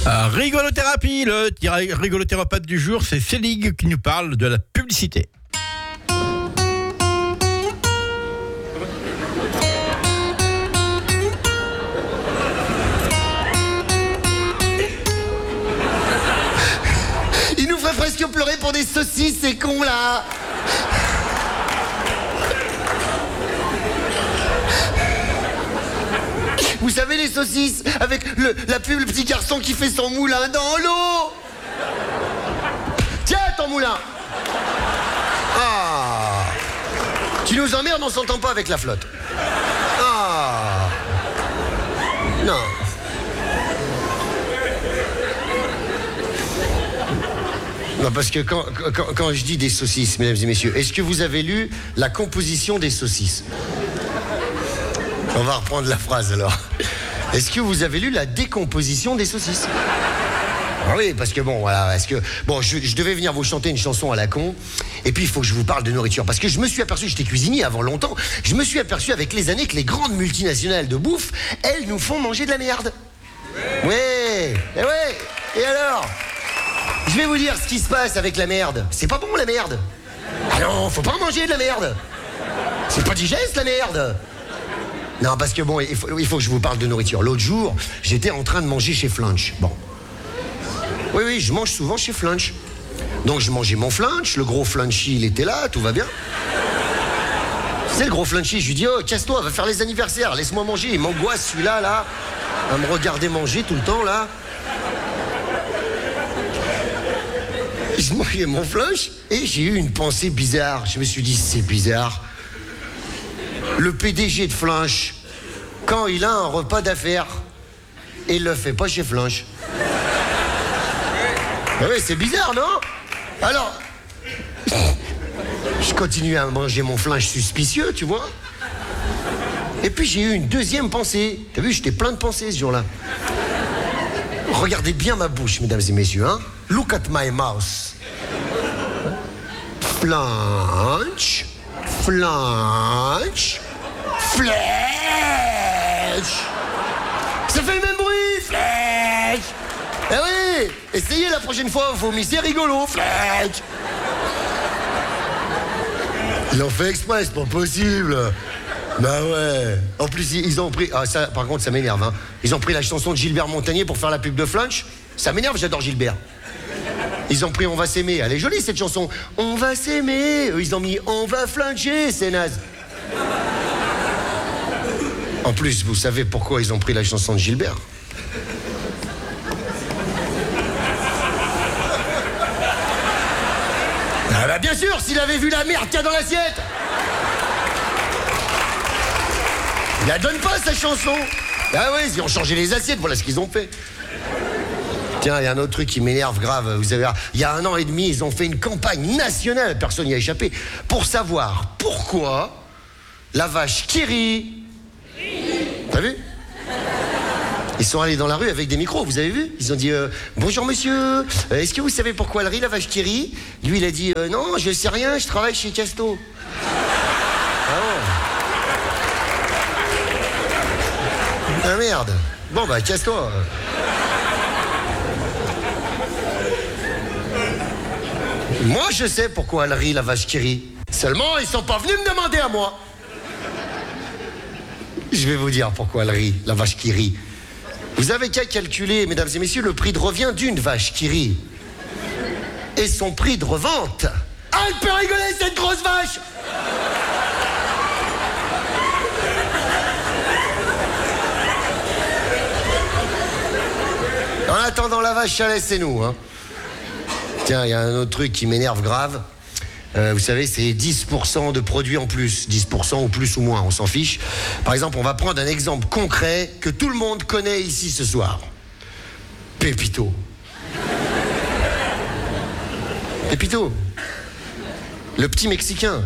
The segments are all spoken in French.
Rigolothérapie, le rigolothérapeute du jour, c'est Célig qui nous parle de la publicité. Il nous ferait presque pleurer pour des saucisses, ces cons là. Vous savez les saucisses avec la pub, le petit garçon qui fait son moulin dans l'eau. Tiens ton moulin. Ah. Tu nous emmerdes, on s'entend pas avec la flotte. Ah. Non. Non, parce que quand je dis des saucisses, mesdames et messieurs, est-ce que vous avez lu la composition des saucisses? On va reprendre la phrase alors. Est-ce que vous avez lu la décomposition des saucisses? Ah oui, parce que bon, voilà, je devais venir vous chanter une chanson à la con, et puis il faut que je vous parle de nourriture, parce que je me suis aperçu, j'étais cuisinier avant longtemps, je me suis aperçu avec les années que les grandes multinationales de bouffe, elles nous font manger de la merde. Ouais, et alors? Je vais vous dire ce qui se passe avec la merde. C'est pas bon la merde. Ah non, faut pas manger de la merde. C'est pas digeste la merde. Non, parce que bon, il faut que je vous parle de nourriture. L'autre jour, j'étais en train de manger chez Flunch. Bon. Oui, je mange souvent chez Flunch. Donc je mangeais mon Flunch, le gros Flunchy, il était là, tout va bien. C'est le gros Flunchy, je lui dis, oh, casse-toi, va faire les anniversaires, laisse-moi manger. Il m'angoisse celui-là, là, à me regarder manger tout le temps, là. Je mangeais mon Flunch et j'ai eu une pensée bizarre. Je me suis dit, c'est bizarre. Le PDG de Flunch, quand il a un repas d'affaires, il le fait pas chez Flunch. Ah oui, c'est bizarre, non? Alors, je continue à manger mon Flunch suspicieux, tu vois. Et puis j'ai eu une deuxième pensée. T'as vu, j'étais plein de pensées ce jour-là. Regardez bien ma bouche, mesdames et messieurs, hein. Look at my mouth. Flunch. Flunch. Flunch. Ça fait le même bruit, Flunch. Eh oui, essayez la prochaine fois, vomi, c'est rigolo, Flunch. Ils l'ont fait exprès, c'est pas possible. Bah ouais. En plus, ils ont pris... Ah, ça, par contre, ça m'énerve, hein. Ils ont pris la chanson de Gilbert Montagnier pour faire la pub de Flunch. Ça m'énerve, j'adore Gilbert. Ils ont pris On va s'aimer. Elle est jolie, cette chanson. On va s'aimer. Eux, ils ont mis On va fluncher, c'est naze. En plus, vous savez pourquoi ils ont pris la chanson de Gilbert? Ah bah bien sûr, s'il avait vu la merde qu'il y a dans l'assiette. Il la donne pas, sa chanson. Ah ouais, ils ont changé les assiettes, voilà ce qu'ils ont fait. Tiens, il y a un autre truc qui m'énerve grave. Vous savez, il y a 1 an et demi, ils ont fait une campagne nationale, personne n'y a échappé, pour savoir pourquoi la vache qui rit... T'as vu? Ils sont allés dans la rue avec des micros, vous avez vu? Ils ont dit bonjour monsieur, est-ce que vous savez pourquoi elle rit, la vache qui rit? Lui, il a dit non, je sais rien, je travaille chez Casto. Ah merde. Bon bah casse-toi. Moi je sais pourquoi elle rit, la vache qui rit. Seulement ils sont pas venus me demander à moi. Je vais vous dire pourquoi elle rit, la vache qui rit. Vous avez qu'à calculer, mesdames et messieurs, le prix de revient d'une vache qui rit. Et son prix de revente. Ah, elle peut rigoler cette grosse vache! En attendant la vache, laissez-nous, hein. Tiens, il y a un autre truc qui m'énerve grave. Vous savez, c'est 10% de produits en plus. 10% ou plus ou moins, on s'en fiche. Par exemple, on va prendre un exemple concret que tout le monde connaît ici ce soir. Pépito. Pépito. Le petit Mexicain.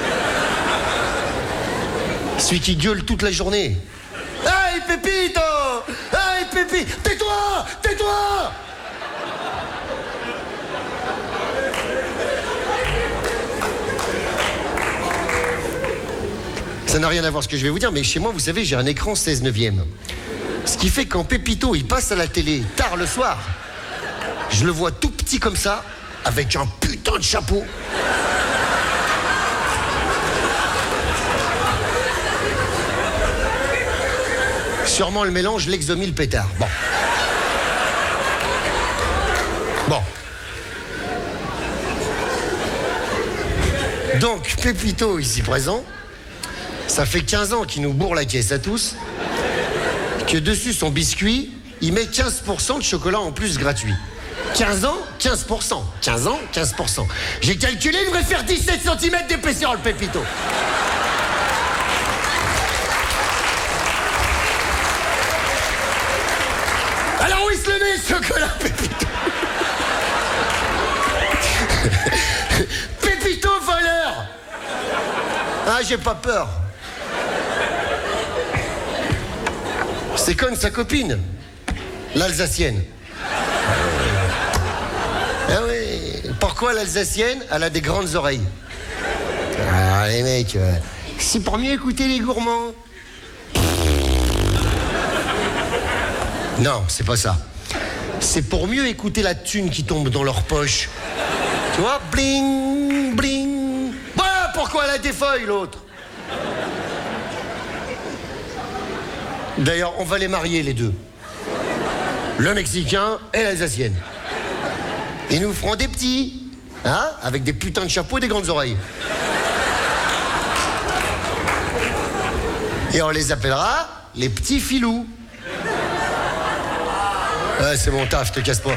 Celui qui gueule toute la journée. Hey, Pépito! Hey, Pépito! Tais-toi! Tais-toi! Ça n'a rien à voir ce que je vais vous dire, mais chez moi, vous savez, j'ai un écran 16/9. Ce qui fait quand Pépito, il passe à la télé tard le soir, je le vois tout petit comme ça, avec un putain de chapeau. Sûrement le mélange Lexomil pétard. Bon. Bon. Donc, Pépito, ici présent, ça fait 15 ans qu'il nous bourre la caisse à tous, que dessus son biscuit, il met 15% de chocolat en plus gratuit. 15 ans, 15%. 15 ans, 15%. J'ai calculé, il devrait faire 17 cm d'épaisseur, le Pépito. Alors où il se le met, ce chocolat, Pépito? Pépito voleur. Ah, j'ai pas peur. C'est comme sa copine, l'Alsacienne. Ah oui. Pourquoi l'Alsacienne? Elle a des grandes oreilles. Ah, les mecs, c'est pour mieux écouter les gourmands. Non, c'est pas ça. C'est pour mieux écouter la thune qui tombe dans leur poche. Tu vois, bling, bling. Voilà pourquoi elle a des feuilles, l'autre. D'ailleurs, on va les marier, les deux. Le Mexicain et l'Alsacienne. Ils nous feront des petits, hein, avec des putains de chapeaux et des grandes oreilles. Et on les appellera les petits filous. Ouais, c'est mon taf, je te casse pas.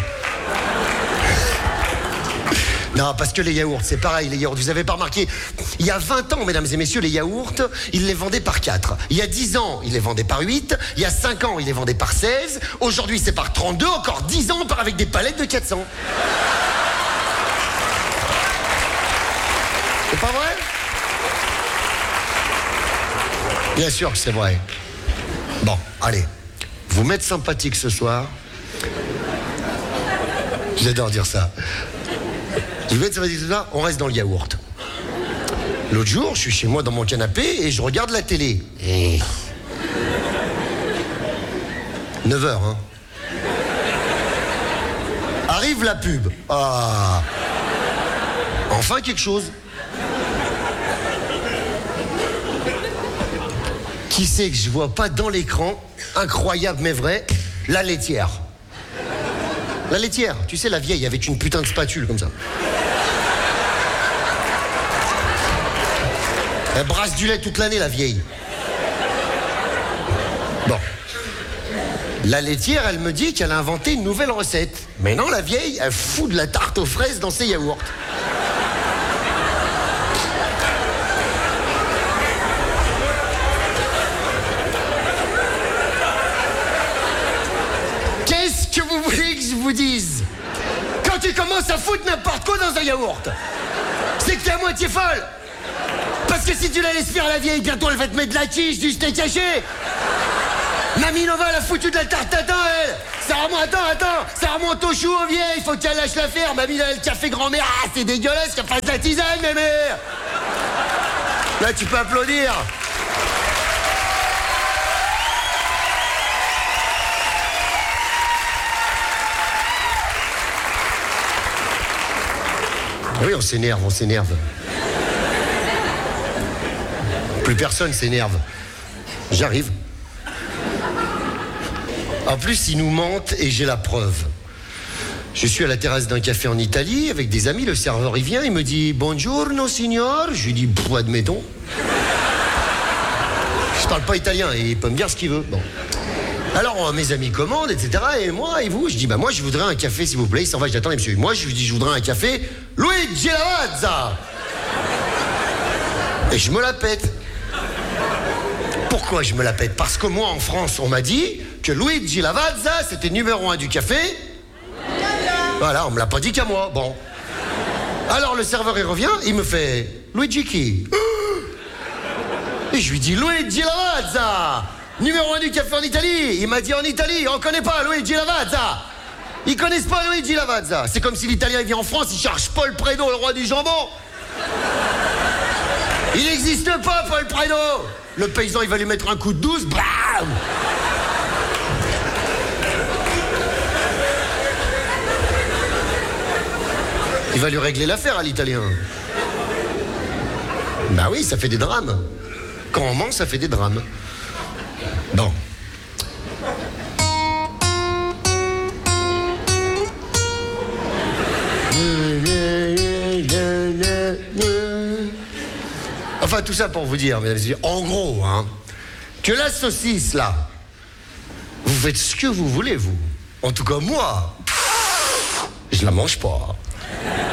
Non, parce que les yaourts, c'est pareil, les yaourts. Vous avez pas remarqué, il y a 20 ans, mesdames et messieurs, les yaourts, ils les vendaient par 4. Il y a 10 ans, ils les vendaient par 8. Il y a 5 ans, ils les vendaient par 16. Aujourd'hui, c'est par 32. Encore 10 ans, on part avec des palettes de 400. C'est pas vrai? Bien sûr que c'est vrai. Bon, allez. Vous m'êtes sympathique ce soir. J'adore dire ça. Je vais être sympathique ce soir, on reste dans le yaourt. L'autre jour, je suis chez moi dans mon canapé et je regarde la télé. Et... 9h, hein. Arrive la pub. Ah. Enfin quelque chose. Qui c'est que je vois pas dans l'écran, incroyable mais vrai, la laitière. La laitière, tu sais, la vieille avec une putain de spatule comme ça. Elle brasse du lait toute l'année, la vieille. Bon. La laitière, elle me dit qu'elle a inventé une nouvelle recette. Mais non, la vieille, elle fout de la tarte aux fraises dans ses yaourts. Qu'est-ce que vous voulez que je vous dise? Quand tu commences à foutre n'importe quoi dans un yaourt, c'est que t'es à moitié folle. Parce que si tu la laisses faire la vieille, bientôt elle va te mettre de la quiche, du steak haché. Mamie Nova, elle a foutu de la tarte tatin, elle. Ça remonte au chou, aux vieilles, il faut qu'elle lâche l'affaire. Mamie, là, le café grand-mère, ah, c'est dégueulasse, qu'elle fasse de la tisane, mémé. Là, tu peux applaudir. Oui, on s'énerve. Plus personne s'énerve. J'arrive. En plus, ils nous mentent et j'ai la preuve. Je suis à la terrasse d'un café en Italie avec des amis. Le serveur, il vient, il me dit « Buongiorno, signor ». Je lui dis « Admettons ». Je parle pas italien et il peut me dire ce qu'il veut. Bon. Alors, mes amis commandent, etc. Et moi, et vous? Je dis « moi, je voudrais un café, s'il vous plaît ». Il s'en va, je dis « Attendez, monsieur ». Moi, je lui dis « Je voudrais un café Luigi Lavazza ». Et je me la pète. Pourquoi je me la pète? Parce que moi, en France, on m'a dit que Luigi Lavazza, c'était numéro 1 du café. Voilà, on me l'a pas dit qu'à moi. Bon. Alors, le serveur, il revient, il me fait « Luigi qui ?» Et je lui dis « Luigi Lavazza, numéro 1 du café en Italie ». Il m'a dit « En Italie, on connaît pas Luigi Lavazza ». Ils connaissent pas Luigi Lavazza. C'est comme si l'Italien vient en France, il cherche Paul Prédo, le roi du jambon. Il n'existe pas, Paul Prédo. Le paysan, il va lui mettre un coup de 12. Bam. Il va lui régler l'affaire à l'italien. Bah oui, ça fait des drames. Quand on ment, ça fait des drames. Bon. Enfin, tout ça pour vous dire, mesdames et messieurs, en gros, hein, que la saucisse, là, vous faites ce que vous voulez, vous. En tout cas, moi, je la mange pas.